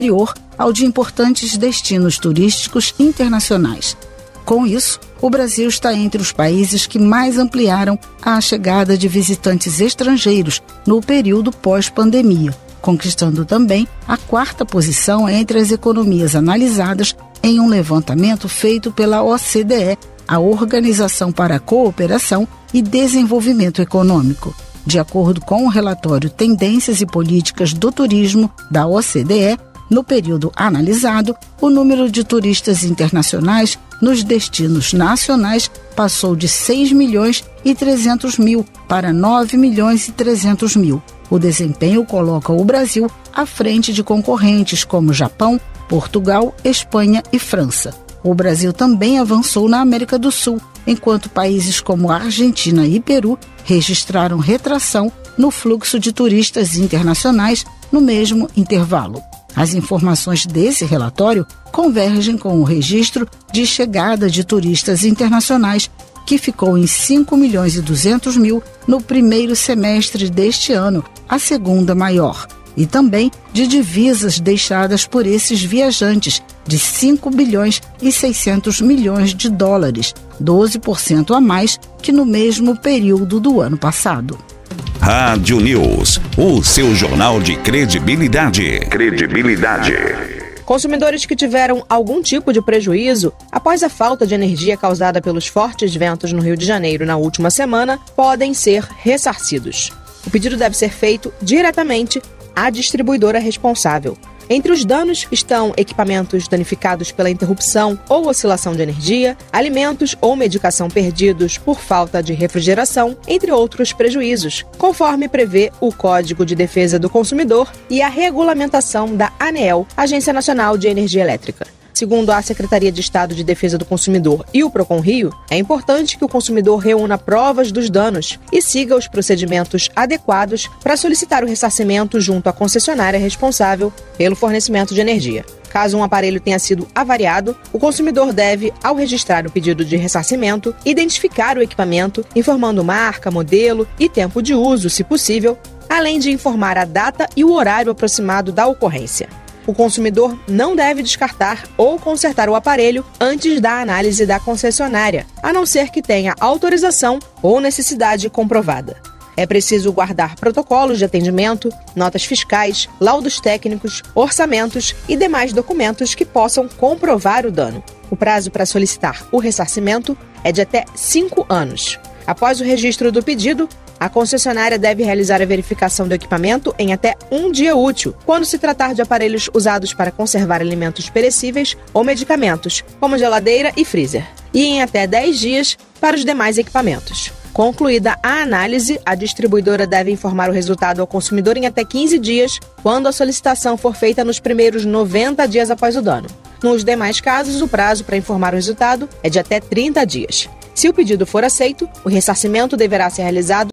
superior ao de importantes destinos turísticos internacionais. Com isso, o Brasil está entre os países que mais ampliaram a chegada de visitantes estrangeiros no período pós-pandemia, conquistando também a 4ª posição entre as economias analisadas em um levantamento feito pela OCDE, a Organização para a Cooperação e Desenvolvimento Econômico. De acordo com o relatório Tendências e Políticas do Turismo da OCDE, no período analisado, o número de turistas internacionais nos destinos nacionais passou de 6 milhões e 300 mil para 9 milhões e 300 mil. O desempenho coloca o Brasil à frente de concorrentes como Japão, Portugal, Espanha e França. O Brasil também avançou na América do Sul, enquanto países como Argentina e Peru registraram retração no fluxo de turistas internacionais no mesmo intervalo. As informações desse relatório convergem com o registro de chegada de turistas internacionais, que ficou em 5 milhões e 200 mil no primeiro semestre deste ano, a segunda maior, e também de divisas deixadas por esses viajantes, de 5 bilhões e 600 milhões de dólares, 12% a mais que no mesmo período do ano passado. Rádio News, o seu jornal de credibilidade. Consumidores que tiveram algum tipo de prejuízo após a falta de energia causada pelos fortes ventos no Rio de Janeiro na última semana podem ser ressarcidos. O pedido deve ser feito diretamente à distribuidora responsável. Entre os danos estão equipamentos danificados pela interrupção ou oscilação de energia, alimentos ou medicação perdidos por falta de refrigeração, entre outros prejuízos, conforme prevê o Código de Defesa do Consumidor e a regulamentação da ANEEL, Agência Nacional de Energia Elétrica. Segundo a Secretaria de Estado de Defesa do Consumidor e o Procon Rio, é importante que o consumidor reúna provas dos danos e siga os procedimentos adequados para solicitar o ressarcimento junto à concessionária responsável pelo fornecimento de energia. Caso um aparelho tenha sido avariado, o consumidor deve, ao registrar o pedido de ressarcimento, identificar o equipamento, informando marca, modelo e tempo de uso, se possível, além de informar a data e o horário aproximado da ocorrência. O consumidor não deve descartar ou consertar o aparelho antes da análise da concessionária, a não ser que tenha autorização ou necessidade comprovada. É preciso guardar protocolos de atendimento, notas fiscais, laudos técnicos, orçamentos e demais documentos que possam comprovar o dano. O prazo para solicitar o ressarcimento é de até 5 anos. Após o registro do pedido, a concessionária deve realizar a verificação do equipamento em até 1 dia útil, quando se tratar de aparelhos usados para conservar alimentos perecíveis ou medicamentos, como geladeira e freezer, e em até 10 dias para os demais equipamentos. Concluída a análise, a distribuidora deve informar o resultado ao consumidor em até 15 dias, quando a solicitação for feita nos primeiros 90 dias após o dano. Nos demais casos, o prazo para informar o resultado é de até 30 dias. Se o pedido for aceito, o ressarcimento deverá ser realizado